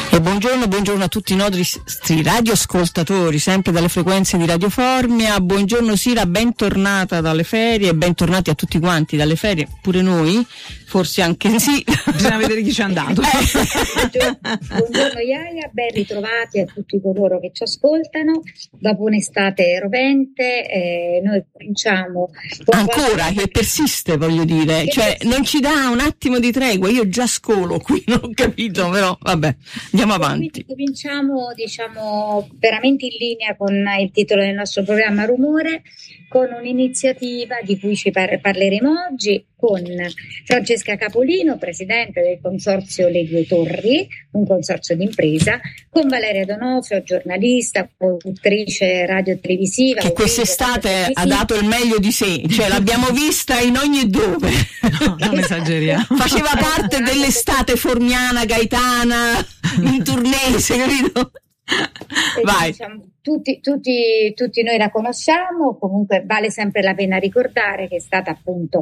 E buongiorno a tutti i nostri radioascoltatori, sempre dalle frequenze di Radio Formia. Buongiorno Sira, bentornata dalle ferie, bentornati a tutti quanti dalle ferie, pure noi, forse anche sì. Bisogna vedere chi ci è andato. Buongiorno Iaia, ben ritrovati a tutti coloro che ci ascoltano. Dopo un'estate rovente, noi cominciamo ancora che persiste, voglio dire, cioè non ci dà un attimo di tregua. Io già scolo qui, non ho capito, però vabbè, andiamo avanti. Cominciamo, veramente in linea con il titolo del nostro programma Rumore, con un'iniziativa di cui ci parleremo oggi con Francesca Capolino, presidente del consorzio Le Due Torri, un consorzio d'impresa, con Valeria Donofrio, giornalista, produttrice radio-televisiva. Che quest'estate ha dato il meglio di sé, cioè l'abbiamo vista in ogni dove. No, non esageriamo. Faceva parte dell'estate formiana, gaetana, in tournese, capito? Vai. Diciamo, tutti noi la conosciamo, comunque vale sempre la pena ricordare che è stata appunto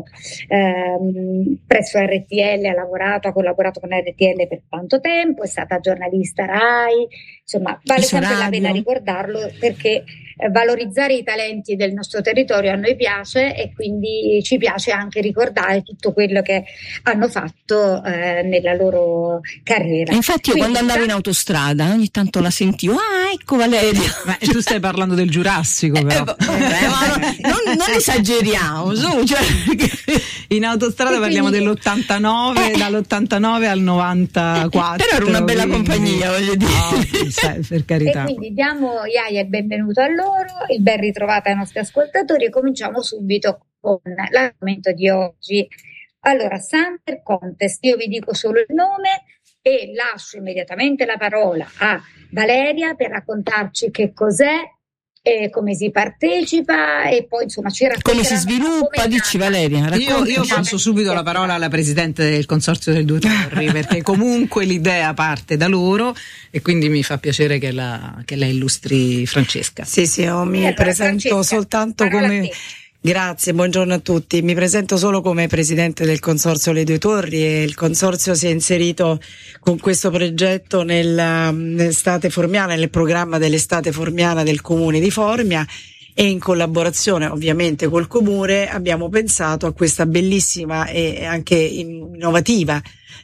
presso RTL, ha collaborato con RTL per tanto tempo, è stata giornalista RAI, insomma vale sempre la pena ricordarlo, perché valorizzare i talenti del nostro territorio a noi piace, e quindi ci piace anche ricordare tutto quello che hanno fatto nella loro carriera. Infatti io quando andavo in autostrada ogni tanto la sentivo, ecco Valeria. Ma tu stai parlando del Giurassico, però. Non esageriamo, su, cioè, in autostrada parliamo dell'89, dall'89 al 94. Però era una bella compagnia, voglio dire. No, per carità. E quindi diamo Iaia il benvenuto a loro, il ben ritrovato ai nostri ascoltatori, e cominciamo subito con l'argomento di oggi. Allora, Summer Contest, io vi dico solo il nome e lascio immediatamente la parola a Valeria per raccontarci che cos'è, come si partecipa, e poi insomma ci racconterà come si sviluppa. Dici Valeria, io passo subito la parola alla presidente del consorzio del Due Torri, perché comunque l'idea parte da loro, e quindi mi fa piacere che la illustri Francesca. Sì, io mi presento Francesca, soltanto come... Grazie, buongiorno a tutti. Mi presento solo come presidente del consorzio Le Due Torri, e il consorzio si è inserito con questo progetto nell'estate formiana, nel programma dell'estate formiana del comune di Formia, e in collaborazione ovviamente col comune abbiamo pensato a questa bellissima e anche innovativa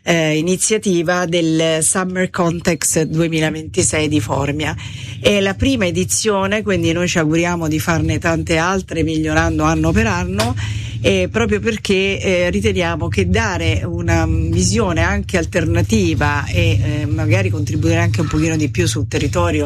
iniziativa del Summer Contest 2026 di Formia. È la prima edizione, quindi noi ci auguriamo di farne tante altre, migliorando anno per anno, proprio perché riteniamo che dare una visione anche alternativa e magari contribuire anche un pochino di più sul territorio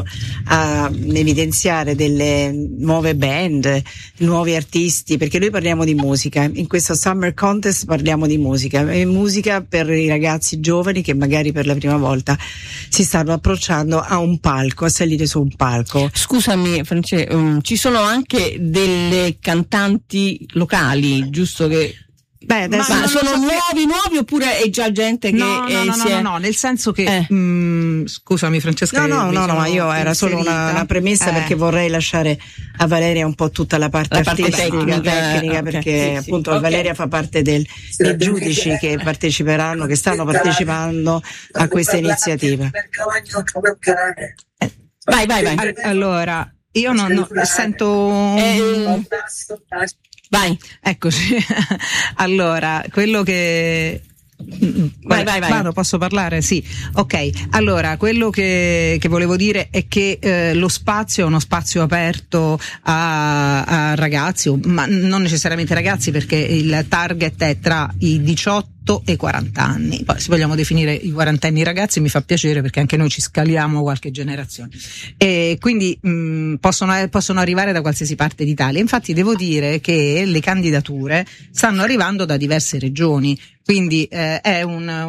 a evidenziare delle nuove band, nuovi artisti, perché noi parliamo di musica, in questo Summer Contest parliamo di musica, e musica per i ragazzi giovani che magari per la prima volta si stanno approcciando a un palco, a salire su un palco. Scusami Francesca, ci sono anche delle cantanti locali, giusto che... Ma sono nuovi oppure è già gente che no, nel senso che scusami Francesca. No, ma io era solo una premessa, perché vorrei lasciare a Valeria un po' tutta la parte artistica, tecnica, perché appunto Valeria fa parte dei giudici che parteciperanno, che stanno partecipando a questa iniziativa. Vai. Allora, io non sento... Vai, eccoci. Allora, quello che... Vai. Vado, posso parlare? Sì. Ok, allora, quello che volevo dire è che lo spazio è uno spazio aperto a ragazzi, ma non necessariamente ragazzi, perché il target è tra i 18 e 40 anni. Poi se vogliamo definire i quarantenni ragazzi mi fa piacere, perché anche noi ci scaliamo qualche generazione, e quindi possono arrivare da qualsiasi parte d'Italia. Infatti devo dire che le candidature stanno arrivando da diverse regioni, quindi è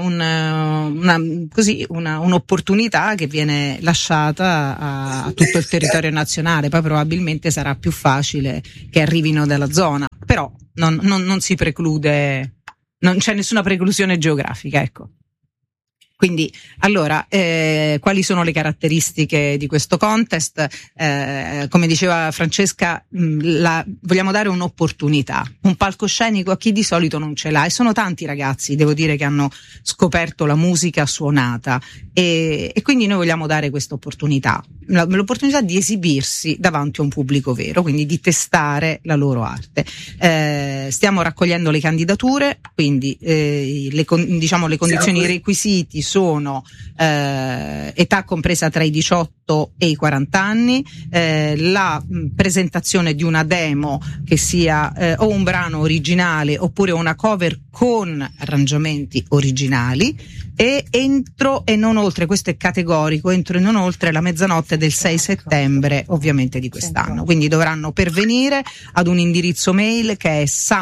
un'opportunità che viene lasciata a tutto il territorio nazionale. Poi probabilmente sarà più facile che arrivino dalla zona, però non si preclude, non c'è nessuna preclusione geografica, ecco. Quindi, allora, quali sono le caratteristiche di questo contest? Come diceva Francesca, vogliamo dare un'opportunità, un palcoscenico a chi di solito non ce l'ha, e sono tanti ragazzi, devo dire, che hanno scoperto la musica suonata, e quindi noi vogliamo dare questa opportunità, l'opportunità di esibirsi davanti a un pubblico vero, quindi di testare la loro arte. Stiamo raccogliendo le candidature, quindi le condizioni, i requisiti sono età compresa tra i 18 e i 40 anni, la presentazione di una demo che sia o un brano originale oppure una cover con arrangiamenti originali, e entro e non oltre, questo è categorico, entro e non oltre la mezzanotte del 6 settembre ovviamente di quest'anno. Quindi dovranno pervenire ad un indirizzo mail che è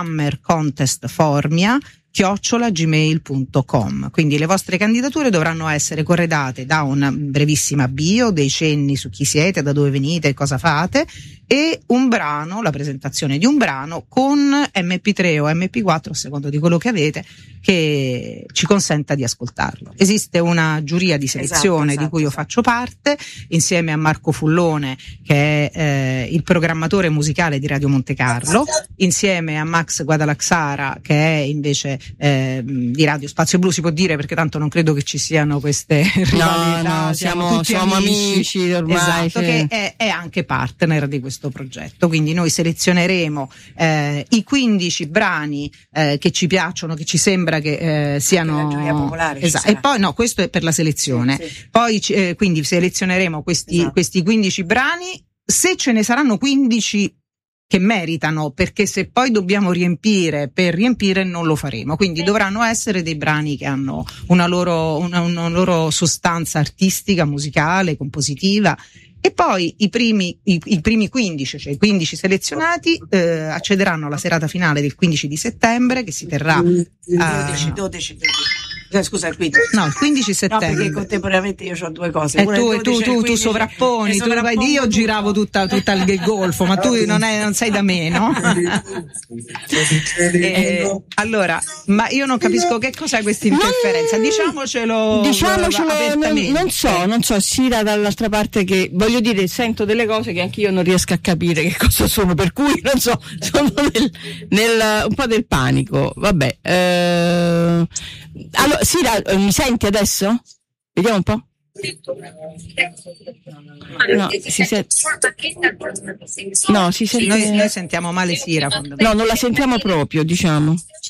summercontestformia@gmail.com. Quindi le vostre candidature dovranno essere corredate da una brevissima bio, dei cenni su chi siete, da dove venite e cosa fate, e un brano, la presentazione di un brano con MP3 o MP4 a seconda di quello che avete, che ci consenta di ascoltarlo. Esiste una giuria di selezione di cui io faccio parte, insieme a Marco Fullone, che è il programmatore musicale di Radio Monte Carlo, insieme a Max Guadalaxara, che è invece di Radio Spazio Blu, si può dire, perché tanto non credo che ci siano queste rivalità. No, siamo amici ormai. Esatto, che è anche partner di questo progetto. Quindi noi selezioneremo i 15 brani che ci piacciono, che ci sembra che siano la giuria popolare. Esatto. E poi no, questo è per la selezione. Sì. Poi quindi selezioneremo questi 15 brani, se ce ne saranno 15 che meritano, perché se poi dobbiamo riempire per riempire non lo faremo, quindi dovranno essere dei brani che hanno una loro sostanza artistica, musicale, compositiva. E poi i primi 15, cioè i 15 selezionati, accederanno alla serata finale del 15 di settembre, che si terrà 12. Scusa, il 15. No, il 15 settembre. No, perché contemporaneamente io ho due cose. Tu sovrapponi, io giravo tutta il golfo, ma tu non sei da me, no? Allora, ma io non capisco che cos'è questa interferenza. Diciamocelo non so, Sira dall'altra parte, che voglio dire, sento delle cose che anche io non riesco a capire che cosa sono, per cui non so, sono nel un po' del panico. Vabbè. Allora, Sira, mi senti adesso? Vediamo un po'. No, si sente. No, si sente. Noi sentiamo male Sira. No, non la sentiamo proprio, diciamo.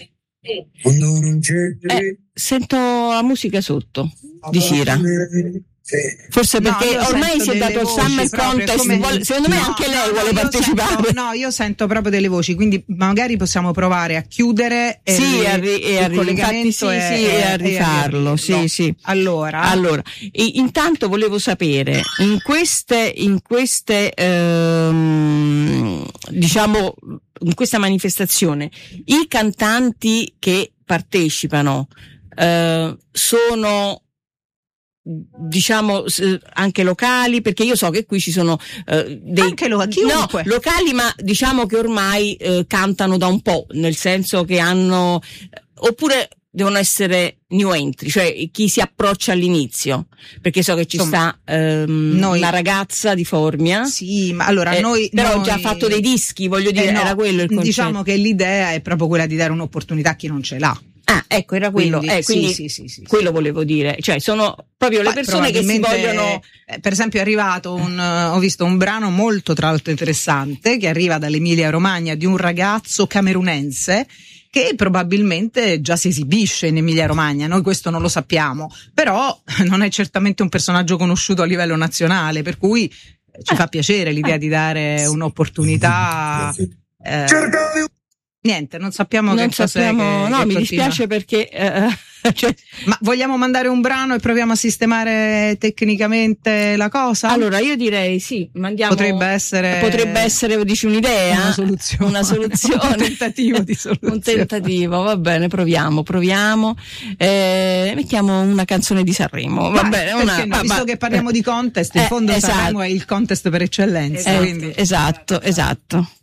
Sento la musica sotto di Sira. Forse perché ormai si è dato il Summer Contest, secondo me anche lei vuole partecipare. Io sento proprio delle voci, quindi magari possiamo provare a chiudere il collegamento e a rifarlo. Sì. Allora, intanto volevo sapere, in queste diciamo, in questa manifestazione, i cantanti che partecipano sono, diciamo, anche locali, perché io so che qui ci sono anche locali, ma diciamo che ormai cantano da un po', nel senso che hanno, oppure devono essere new entry, cioè chi si approccia all'inizio, perché so che ci sta una ragazza di Formia. Sì, ma allora noi ho già fatto dei dischi, voglio dire, era quello il concetto. Diciamo che l'idea è proprio quella di dare un'opportunità a chi non ce l'ha. Ah, ecco, era quello. Quindi sì. Quello volevo dire, cioè sono proprio le persone che si vogliono. Per esempio è arrivato ho visto un brano molto, tra l'altro, interessante, che arriva dall'Emilia Romagna, di un ragazzo camerunense che probabilmente già si esibisce in Emilia Romagna. Noi questo non lo sappiamo, però non è certamente un personaggio conosciuto a livello nazionale, per cui ci fa piacere l'idea di dare un'opportunità. Niente, non sappiamo che cos'è. Mi dispiace perché ma vogliamo mandare un brano e proviamo a sistemare tecnicamente la cosa? Allora io direi sì, mandiamo. Potrebbe essere, dici, un'idea, una soluzione. Un tentativo di soluzione. Un tentativo, va bene, proviamo. Mettiamo una canzone di Sanremo, va bene, visto che parliamo di contest, in fondo esatto. Sanremo è il contest per eccellenza, quindi. Esatto.